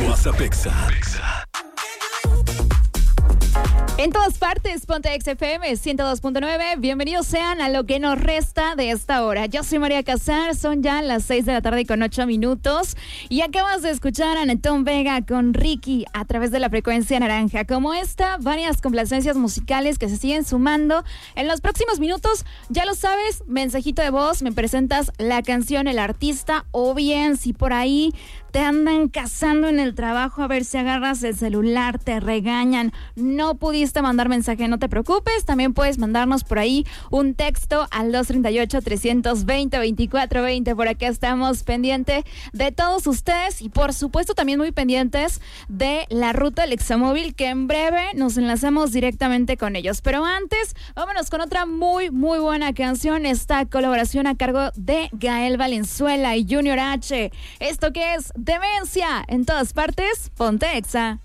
WhatsApp Exa. En todas partes, ponte XFM 102.9. Bienvenidos sean a lo que nos resta de esta hora. Yo soy María Casar, son ya las 6 de la tarde con 8 minutos. Y acabas de escuchar a Netón Vega con Ricky a través de la frecuencia naranja. Como esta, varias complacencias musicales que se siguen sumando. En los próximos minutos, ya lo sabes, mensajito de voz, me presentas la canción, el artista, o bien si por ahí te andan cazando en el trabajo, a ver si agarras el celular, te regañan, no pudiste mandar mensaje, no te preocupes, también puedes mandarnos por ahí un texto al 238-320-2420, por acá estamos pendientes de todos ustedes y por supuesto también muy pendientes de la ruta del Examóvil, que en breve nos enlazamos directamente con ellos. Pero antes, vámonos con otra muy buena canción, esta colaboración a cargo de Gael Valenzuela y Junior H. ¿Esto qué es? Demencia. En todas partes, ponte Exa.